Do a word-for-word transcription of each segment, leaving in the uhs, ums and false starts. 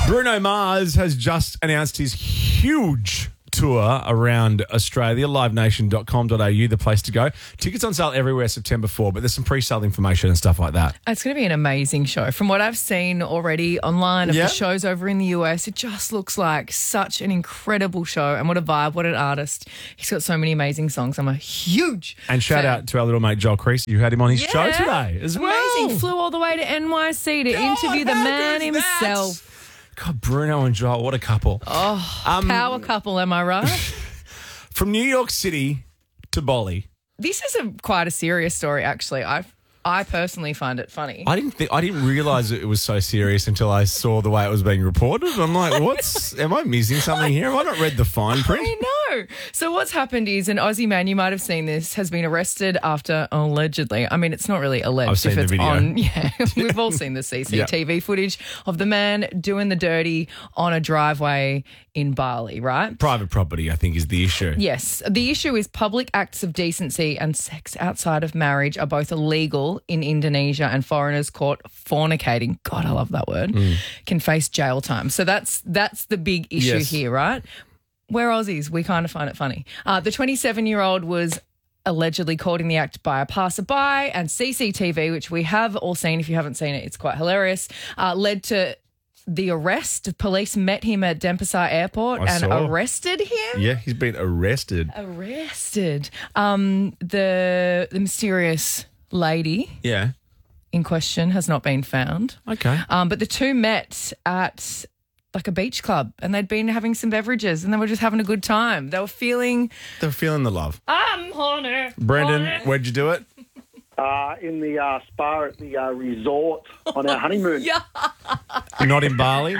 Bruno Mars has just announced his huge tour around Australia. live nation dot com dot a u, the place to go. Tickets on sale everywhere September fourth, but there's some pre-sale information and stuff like that. It's going to be an amazing show. From what I've seen already online of Yeah. the shows over in the U S, it just looks like such an incredible show. And what a vibe, what an artist. He's got so many amazing songs. I'm a huge And shout fan. out to our little mate Joel Creasy. You had him on his Yeah. show today as well. Amazing. Flew all the way to N Y C to God, interview the how man good's that? himself. God, Bruno and Joel, what a couple. Oh, Um, power couple, am I right? From New York City to Bali. This is a quite a serious story, actually. I I personally find it funny. I didn't think I didn't realise it was so serious until I saw the way it was being reported. I'm like, what's am I missing something here? Have I not read the fine print? I know. So what's happened is an Aussie man, you might have seen this, has been arrested after allegedly. I mean, it's not really alleged I've seen if the it's video. on. Yeah, we've all seen the C C T V Yeah. footage of the man doing the dirty on a driveway in Bali, right? Private property, I think, is the issue. Yes. The issue is public acts of decency and sex outside of marriage are both illegal in Indonesia, and foreigners caught fornicating, God, I love that word, Mm. can face jail time. So that's that's the big issue Yes. here, right? We're Aussies. We kind of find it funny. Uh, the twenty-seven-year-old was allegedly caught in the act by a passerby, and C C T V, which we have all seen. If you haven't seen it, it's quite hilarious, uh, led to the arrest. Police met him at Denpasar Airport I and saw. arrested him. Yeah, he's been arrested. Arrested. Um, the the mysterious lady Yeah. in question has not been found. Okay. Um, but the two met at like a beach club, and they'd been having some beverages, and they were just having a good time. They were feeling, They're feeling the love. I'm horny. Brendan, horny." where'd you do it? Uh, in the uh, spa at the uh, resort on our honeymoon. Yeah. Not in Bali?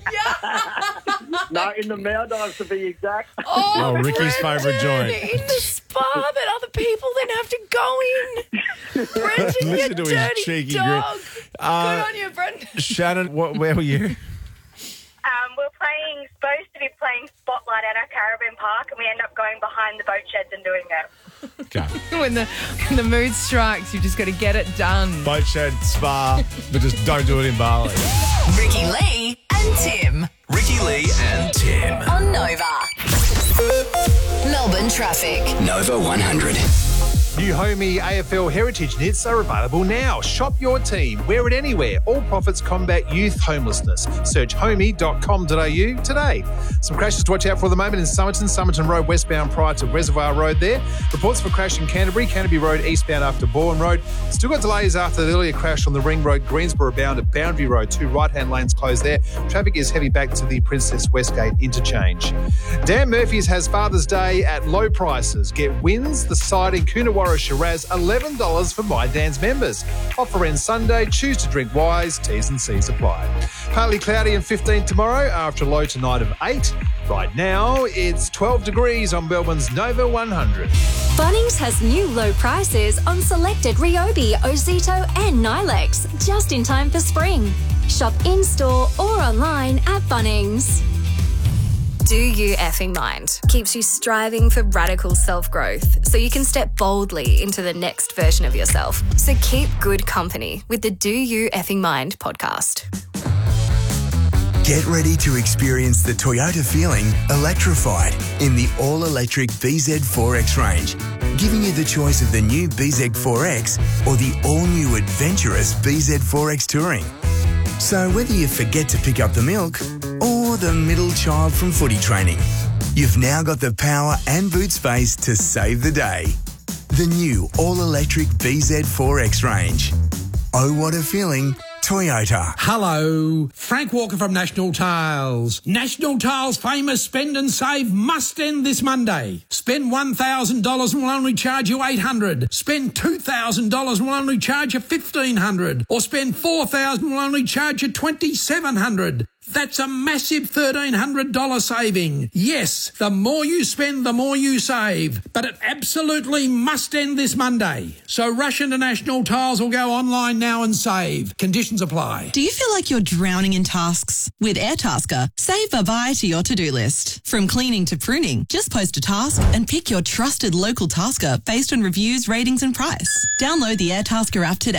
No, in the Maldives to be exact. Oh, Oh, Ricky's Brendan, favourite joint. In the spa that other people then have to go in. Brendan, you Listen to his dirty cheeky dog. grin. Uh, Good on you, Brendan. Shannon, what, where were you? Um, we're playing, supposed to be playing Spotlight at our caravan park, and we end up going behind the boat sheds and doing it. Okay. When the when the mood strikes, you've just got to get it done. Boat shed, spa, but just don't do it in Bali. Ricky Lee and Tim. Ricky Lee and Tim. On Nova. Melbourne traffic. Nova one hundred. New Homey A F L Heritage Knits are available now. Shop your team. Wear it anywhere. All profits combat youth homelessness. Search homey dot com dot a u today. Some crashes to watch out for at the moment in Somerton. Somerton Road westbound prior to Reservoir Road there. Reports for crash in Canterbury. Canterbury Road eastbound after Bourne Road. Still got delays after the earlier crash on the Ring Road, Greensboro bound at Boundary Road. Two right-hand lanes closed there. Traffic is heavy back to the Princess Westgate interchange. Dan Murphy's has Father's Day at low prices. Get Wins, the side in Coonawarra Shiraz, eleven dollars for My Dan's members. Offer ends Sunday. Choose to drink wise. T's and C's apply. Partly cloudy and fifteen tomorrow after a low tonight of eight. Right now, it's twelve degrees on Melbourne's Nova one hundred. Bunnings has new low prices on selected Ryobi, Ozito and Nilex, just in time for spring. Shop in-store or online at Bunnings. Do You Effing Mind keeps you striving for radical self-growth so you can step boldly into the next version of yourself. So keep good company with the Do You Effing Mind podcast. Get ready to experience the Toyota feeling electrified in the all-electric B Z four X range, giving you the choice of the new B Z four X or the all-new adventurous B Z four X Touring. So whether you forget to pick up the milk or the middle child from footy training, you've now got the power and boot space to save the day. The new all-electric B Z four X range. Oh, what a feeling. Toyota. Hello, Frank Walker from National Tiles. National Tiles' famous spend and save must end this Monday. Spend one thousand dollars and we'll only charge you eight hundred dollars. Spend two thousand dollars and we'll only charge you fifteen hundred dollars. Or spend four thousand dollars and we'll only charge you twenty-seven hundred dollars. That's a massive thirteen hundred dollars saving. Yes, the more you spend, the more you save. But it absolutely must end this Monday. So rush into National Tiles or go online now and save. Conditions apply. Do you feel like you're drowning in tasks? With Airtasker, save bye-bye to your to-do list. From cleaning to pruning, just post a task and pick your trusted local tasker based on reviews, ratings and price. Download the Airtasker app today.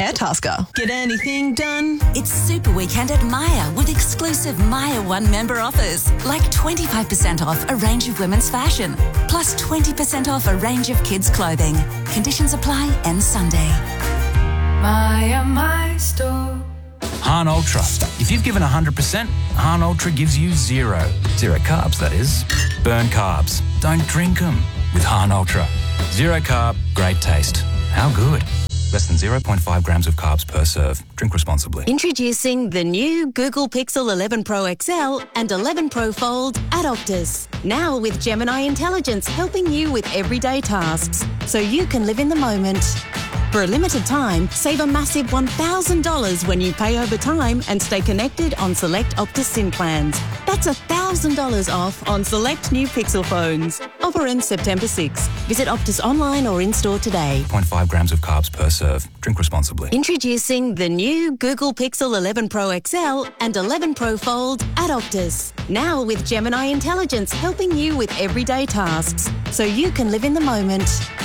Airtasker. Get anything done? It's Super Weekend at Maya with exclusive Maya One member offers, like twenty-five percent off a range of women's fashion, plus twenty percent off a range of kids' clothing. Conditions apply end Sunday. Maya, my store. Han Ultra. If you've given one hundred percent, Han Ultra gives you zero. Zero carbs, that is. Burn carbs. Don't drink them with Han Ultra. Zero carb, great taste. How good? Less than zero point five grams of carbs per serve. Drink responsibly. Introducing the new Google Pixel eleven Pro X L and eleven Pro Fold at Optus. Now with Gemini Intelligence helping you with everyday tasks, so you can live in the moment. For a limited time, save a massive one thousand dollars when you pay over time and stay connected on select Optus SIM plans. That's one thousand dollars off on select new Pixel phones. Offer ends September sixth. Visit Optus online or in-store today. zero point five grams of carbs per serve. Drink responsibly. Introducing the new Google Pixel eleven Pro X L and eleven Pro Fold at Optus. Now with Gemini Intelligence helping you with everyday tasks, so you can live in the moment.